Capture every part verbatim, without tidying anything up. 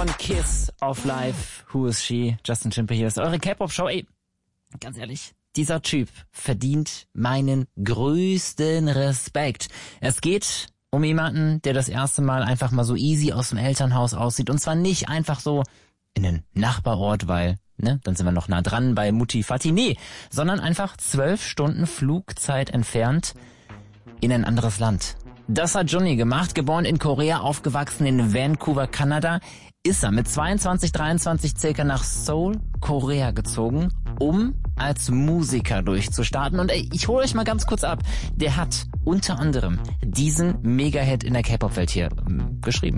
von Kiss of Life. Who is she? Justin Timberlake hier ist eure K-Pop-Show. Ey, ganz ehrlich, dieser Typ verdient meinen größten Respekt. Es geht um jemanden, der das erste Mal einfach mal so easy aus dem Elternhaus aussieht. Und zwar nicht einfach so in den Nachbarort, weil, ne, dann sind wir noch nah dran bei Mutti Vati. Nee, sondern einfach zwölf Stunden Flugzeit entfernt in ein anderes Land. Das hat Johnny gemacht, geboren in Korea, aufgewachsen in Vancouver, Kanada, ist er mit zweiundzwanzig, dreiundzwanzig circa nach Seoul, Korea gezogen, um als Musiker durchzustarten. Und ey, ich hole euch mal ganz kurz ab. Der hat unter anderem diesen Mega-Hit in der K-Pop-Welt hier ähm, geschrieben.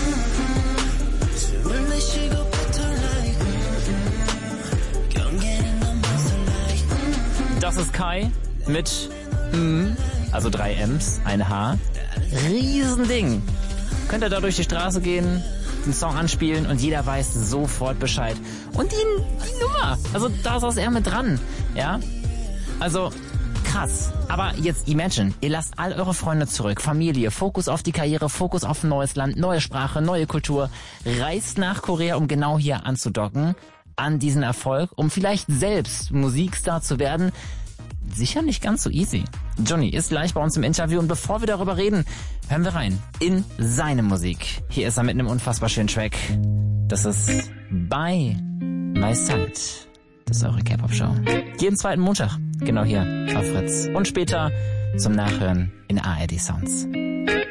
Das ist Kai mit M, also drei M's, ein H. Riesending. Könnt ihr da durch die Straße gehen, den Song anspielen und jeder weiß sofort Bescheid. Und die, die Nummer, also da saß er mit dran, ja. Also krass. Aber jetzt imagine, ihr lasst all eure Freunde zurück, Familie, Fokus auf die Karriere, Fokus auf ein neues Land, neue Sprache, neue Kultur, reist nach Korea, um genau hier anzudocken, an diesen Erfolg, um vielleicht selbst Musikstar zu werden. Sicher nicht ganz so easy. Johnny ist gleich bei uns im Interview und bevor wir darüber reden, hören wir rein in seine Musik. Hier ist er mit einem unfassbar schönen Track. Das ist By My Side. Das ist eure K-Pop-Show. Jeden zweiten Montag, genau hier auf Fritz. Und später zum Nachhören in A R D Sounds.